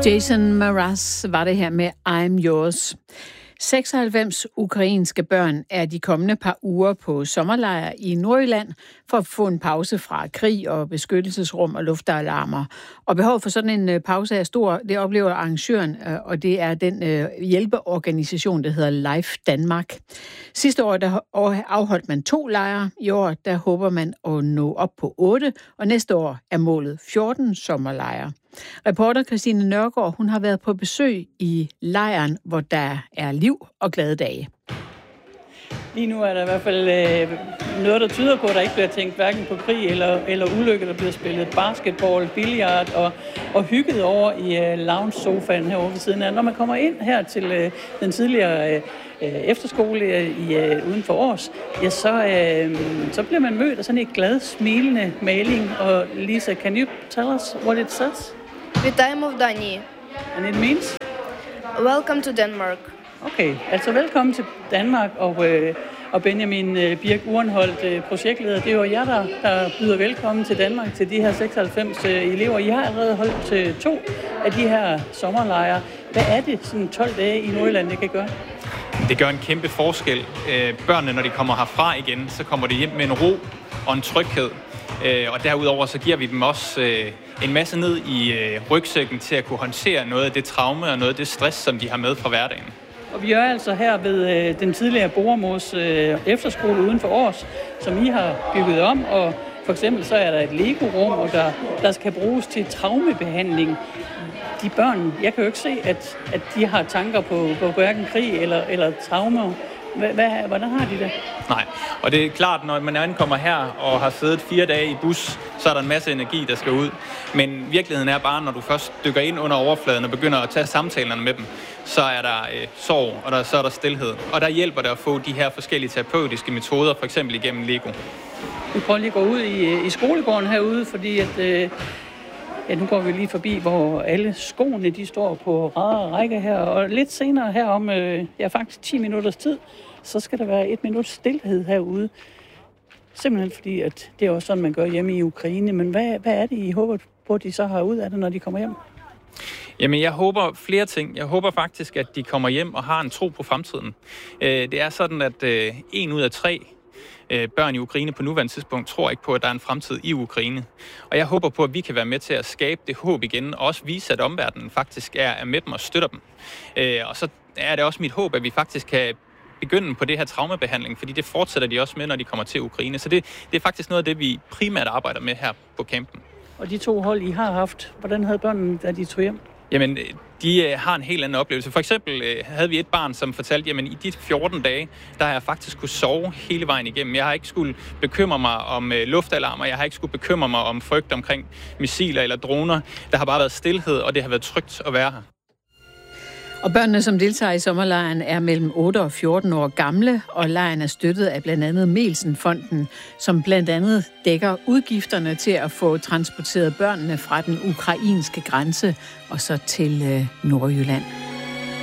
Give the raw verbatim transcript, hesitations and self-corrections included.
Jason Mraz var det her med I'm Yours. seksoghalvfems ukrainske børn er de kommende par uger på sommerlejr i Nordjylland for at få en pause fra krig og beskyttelsesrum og luftalarmer. Og behovet for sådan en pause er stor. Det oplever arrangøren, og det er den hjælpeorganisation, der hedder Life Danmark. Sidste år der afholdt man to lejre. I år der håber man at nå op på otte, og næste år er målet fjorten sommerlejre. Reporter Christine Nørgaard, hun har været på besøg i lejren, hvor der er liv og glade dage. Lige nu er der i hvert fald øh, noget, der tyder på, at der ikke bliver tænkt hverken på krig eller, eller ulykke. Der bliver spillet basketball, billiard og, og hygget over i øh, lounge-sofaen herovre ved siden af. Når man kommer ind her til øh, den tidligere øh, efterskole i, øh, uden for Års, ja, så, øh, så bliver man mødt af sådan en glad, smilende maling. Og Lisa, can you tell us what it says? Вітаємо в Данії. And it means? Welcome to Denmark. Okay, altså velkommen til Danmark, og, øh, og Benjamin øh, Birk Urenholdt, øh, projektleder. Det er jo jer, der, der byder velkommen til Danmark, til de her seksoghalvfems øh, elever. I har allerede holdt øh, to af de her sommerlejre. Hvad er det, sådan tolv dage i Nordjylland, det kan gøre? Det gør en kæmpe forskel. Øh, børnene, når de kommer herfra igen, så kommer de hjem med en ro og en tryghed. Øh, og derudover så giver vi dem også øh, en masse ned i øh, rygsækken til at kunne håndtere noget af det traume og noget af det stress, som de har med fra hverdagen. Og vi er altså her ved øh, den tidligere Borremos øh, efterskole uden for Års, som I har bygget om. Og for eksempel så er der et Lego-rum, og der, der skal bruges til traumebehandling. De børn, jeg kan jo ikke se, at, at de har tanker på, på hverken krig eller, eller traumer. Hvordan har de det? Nej, og det er klart, når man ankommer her og har siddet fire dage i bus, så er der en masse energi, der skal ud. Men virkeligheden er bare, når du først dykker ind under overfladen og begynder at tage samtalerne med dem, så er der øh, sorg, og der, så er der stilhed. Og der hjælper det at få de her forskellige terapeutiske metoder, for eksempel igennem Lego. Vi prøver lige at gå ud i, i skolegården herude, fordi at... Øh Ja, nu går vi lige forbi, hvor alle skoene de står på række og række her. Og lidt senere her om, øh, ja faktisk ti minutters tid, så skal der være et minut stilhed herude. Simpelthen fordi, at det er også sådan, man gør hjemme i Ukraine. Men hvad, hvad er det, I håber på, at de så har ud af det, når de kommer hjem? Jamen, jeg håber flere ting. Jeg håber faktisk, at de kommer hjem og har en tro på fremtiden. Det er sådan, at en ud af tre børn i Ukraine på nuværende tidspunkt tror ikke på, at der er en fremtid i Ukraine. Og jeg håber på, at vi kan være med til at skabe det håb igen, og også vise, at omverdenen faktisk er med dem og støtter dem. Og så er det også mit håb, at vi faktisk kan begynde på det her traumebehandling, fordi det fortsætter de også med, når de kommer til Ukraine. Så det, det er faktisk noget af det, vi primært arbejder med her på campen. Og de to hold, I har haft, hvordan havde børnene, da de tog hjem? Jamen, de øh, har en helt anden oplevelse. For eksempel øh, havde vi et barn, som fortalte, jamen i de fjorten dage, der har jeg faktisk kunne sove hele vejen igennem. Jeg har ikke skulle bekymre mig om øh, luftalarmer, jeg har ikke skulle bekymre mig om frygt omkring missiler eller droner. Der har bare været stilhed, og det har været trygt at være her. Og børnene, som deltager i sommerlejren, er mellem otte og fjorten år gamle, og lejren er støttet af blandt andet Melsen-fonden, som blandt andet dækker udgifterne til at få transporteret børnene fra den ukrainske grænse og så til øh, Nordjylland.